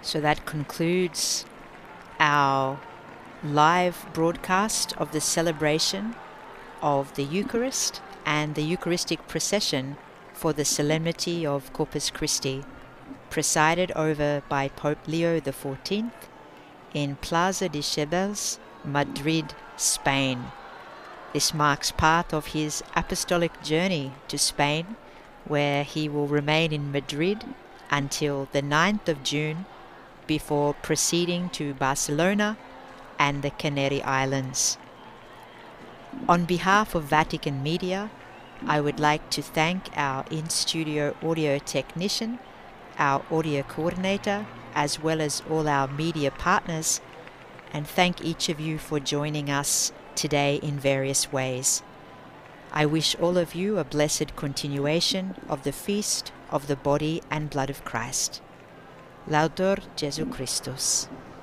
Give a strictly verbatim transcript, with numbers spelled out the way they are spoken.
So that concludes our live broadcast of the celebration of the Eucharist and the Eucharistic procession for the Solemnity of Corpus Christi, presided over by Pope Leo the fourteenth in Plaza de Cibeles, Madrid, Spain. This marks part of his apostolic journey to Spain, where he will remain in Madrid until the ninth of June before proceeding to Barcelona and the Canary Islands. On behalf of Vatican Media, I would like to thank our in-studio audio technician, our audio coordinator, as well as all our media partners, and thank each of you for joining us today in various ways. I wish all of you a blessed continuation of the feast of the body and blood of Christ. Laudetur Jesu Christus.